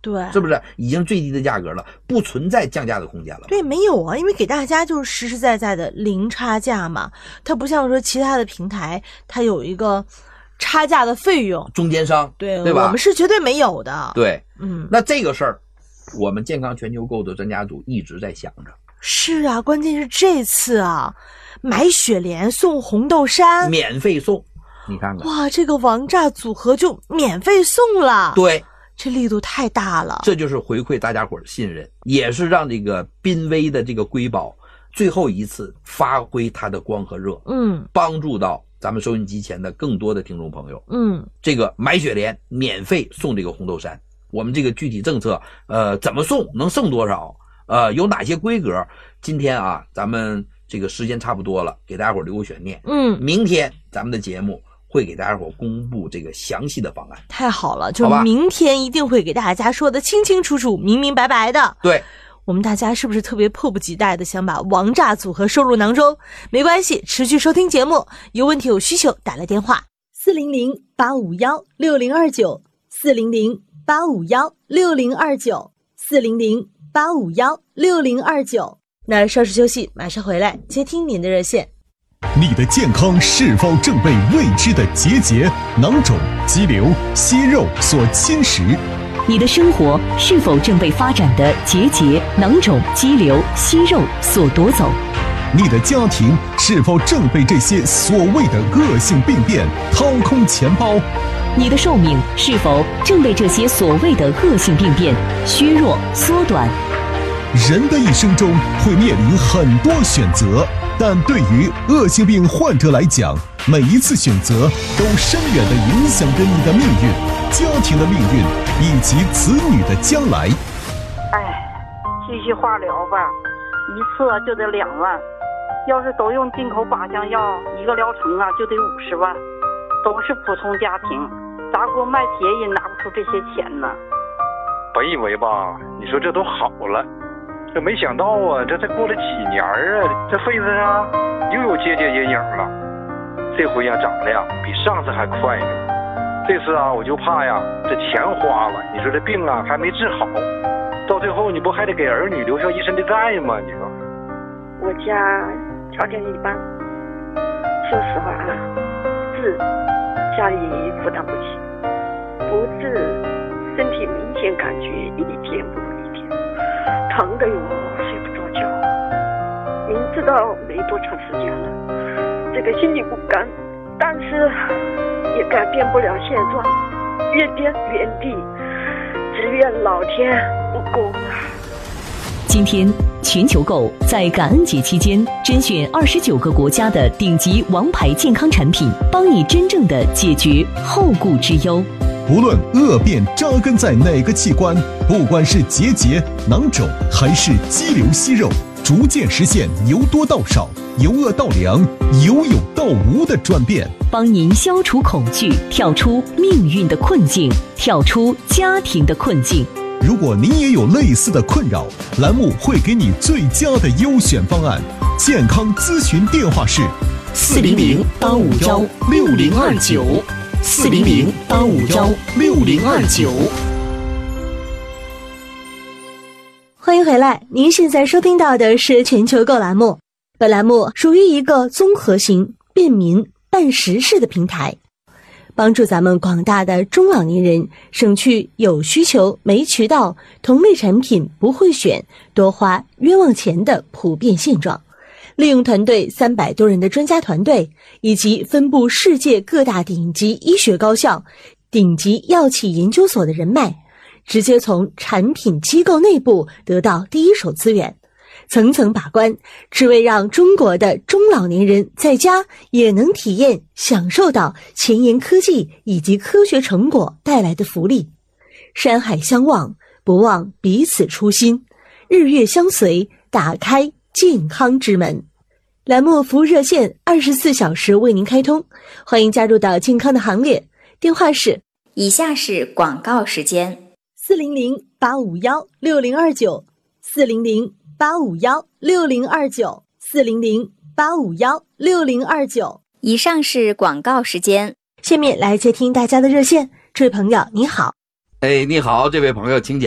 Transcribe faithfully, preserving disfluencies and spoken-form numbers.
对， 是不是已经最低的价格了，不存在降价的空间了？ 对，没有啊，因为给大家就是实实在在的零差价嘛，它不像说其他的平台，它有一个差价的费用， 中间商， 对对吧？ 我们是绝对没有的。 对， 嗯， 那这个事儿，我们健康全球购的专家组一直在想着。 是啊，关键是这次啊，买雪莲送红豆杉， 免费送，你看看， 哇，这个王炸组合就免费送了。 对， 这力度太大了。 这就是回馈大家伙的信任，也是让这个濒危的这个瑰宝最后一次发挥它的光和热， 嗯， 帮助到咱们收音机前的更多的听众朋友。 嗯， 这个买雪莲免费送这个红豆杉，我们这个具体政策，呃，怎么送，能送多少，呃，有哪些规格？今天啊，咱们这个时间差不多了，给大家伙留个悬念。 嗯， 明天咱们的节目会给大家伙公布这个详细的方案。 太好了，就明天一定会给大家说的清清楚楚、明明白白的。 对， 我们大家是不是特别迫不及待的想把王炸组合收入囊中？没关系，持续收听节目，有问题有需求打来电话四零零八五幺六零二九四零零八五幺六零二九四零零八五幺六零二九。那稍事休息，马上回来接听您的热线。 你的健康是否正被未知的结节、囊肿、肌瘤、息肉所侵蚀？ 你的生活是否正被发展的结节、囊肿、肌瘤、息肉所夺走？ 你的家庭是否正被这些所谓的恶性病变掏空钱包？ 你的寿命是否正被这些所谓的恶性病变削弱、缩短？ 人的一生中会面临很多选择，但对于恶性病患者来讲，每一次选择都深远地影响着你的命运、家庭的命运以及子女的将来。 哎，继续化疗吧，一次就得两万，要是都用进口靶向药，一个疗程啊就得五十万，都是普通家庭，砸锅卖铁也拿不出这些钱呢。 本以为吧，你说这都好了，这没想到啊，这才过了几年啊，这肺子上又有结节阴影了。这回呀长得呀比上次还快呢。这次啊我就怕呀这钱花了，你说这病啊还没治好，到最后你不还得给儿女留下一身的债吗？你说我家条件一般，说实话啊，治家里负担不起，不治身体明显感觉一天不如一天，疼得我睡不着觉。明知道没多长时间了，这个心里不甘，但是也改变不了现状，越变原地，只愿老天不公啊！ 今天，全球购在感恩节期间甄选二十九个国家的顶级王牌健康产品，帮你真正的解决后顾之忧。 无论恶变扎根在哪个器官，不管是结节、囊肿还是肌瘤、息肉，逐渐实现由多到少、由恶到良、由有到无的转变， 帮您消除恐惧，跳出命运的困境，跳出家庭的困境。 如果您也有类似的困扰，栏目会给你最佳的优选方案。健康咨询电话是四零零八五幺六零二九四零零八五幺六零二九。 欢迎回来，您现在收听到的是全球购栏目。本栏目属于一个综合型、便民、办实事的平台，帮助咱们广大的中老年人省去有需求没渠道、同类产品不会选、多花冤枉钱的普遍现状。利用团队三百多人的专家团队，以及分布世界各大顶级医学高校、顶级药企研究所的人脉，直接从产品机构内部得到第一手资源，层层把关，只为让中国的中老年人在家也能体验享受到前沿科技以及科学成果带来的福利。山海相望，不忘彼此初心，日月相随，打开健康之门。栏目服务热线二十四小时为您开通，欢迎加入到健康的行列。电话是以下是广告时间： 四零零八五幺六零二九四零零八五幺六零二九四零零八五幺六零二九。 以上是广告时间， 下面来接听大家的热线。这位朋友你好。 哎，你好，这位朋友请讲。